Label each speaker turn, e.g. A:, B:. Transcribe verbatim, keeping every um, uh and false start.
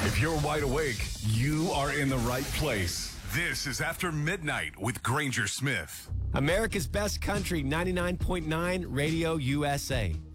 A: If you're wide awake, you are in the right place. This is After Midnight with Granger Smith.
B: America's Best Country, ninety-nine point nine Radio U S A.